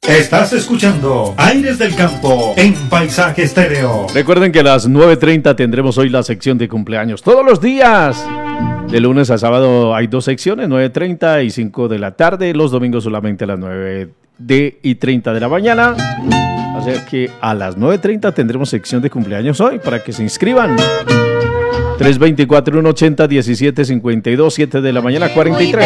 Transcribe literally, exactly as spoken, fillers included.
Estás escuchando Aires del Campo en Paisaje Estéreo. Recuerden que a las nueve treinta tendremos hoy la sección de cumpleaños. Todos los días. De lunes a sábado hay dos secciones, nueve treinta y cinco de la tarde. Los domingos solamente a las nueve y treinta de la mañana. Así que a las nueve treinta tendremos sección de cumpleaños hoy para que se inscriban. tres dos cuatro, uno ocho cero, uno siete cinco dos, siete de la mañana, cuarenta y tres.